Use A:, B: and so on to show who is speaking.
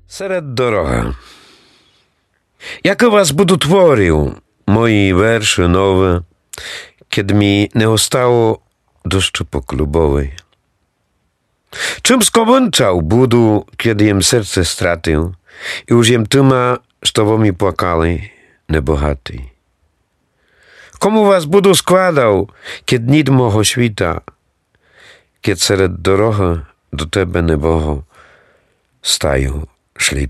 A: Серед дорога. Яко вас буду творив, мої верші нове, kiedy mi nie ostało deszczu poklubowej. Czym skończał budu, kiedy jem serce stratył i już jem tyma, što mi płakali, nebohaty. Komu was budu składał, kiedy nit moho świta, kiedy sered doroga do tebe neboho stają szlip.